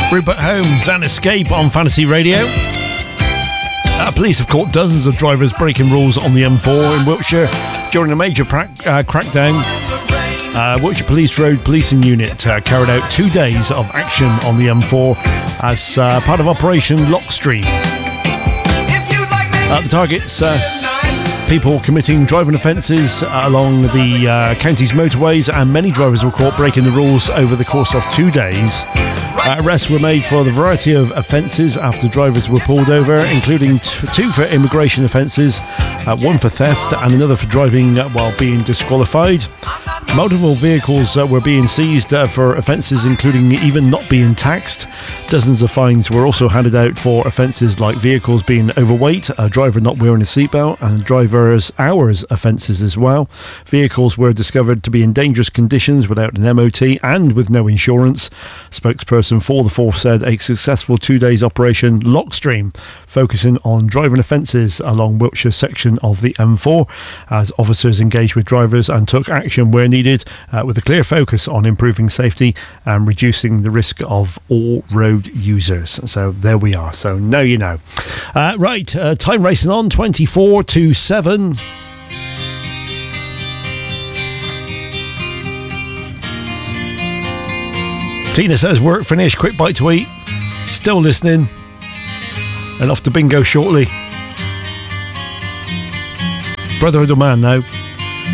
Rupert Holmes and Escape on Fantasy Radio. Police have caught dozens of drivers breaking rules on the M4 in Wiltshire during a major crackdown. Wiltshire Police Road Policing Unit carried out 2 days of action on the M4 as part of Operation Lockstream. The targets people committing driving offences along the county's motorways, and many drivers were caught breaking the rules over the course of 2 days. Arrests were made for the variety of offences after drivers were pulled over, including 2 for immigration offences, 1 for theft and another for driving while being disqualified. Multiple vehicles were being seized for offences including even not being taxed. Dozens of fines were also handed out for offences like vehicles being overweight, a driver not wearing a seatbelt, and driver's hours offences as well. Vehicles were discovered to be in dangerous conditions without an MOT and with no insurance. Spokesperson for the force said a successful 2 days operation Lockstream, focusing on driving offences along Wiltshire section of the M4 as officers engaged with drivers and took action where needed with a clear focus on improving safety and reducing the risk of all road users. So there we are. So now you know. Time racing on, 24 to 7. Tina says work finished, quick bite to eat. Still listening. And off to bingo shortly. Brotherhood of Man now.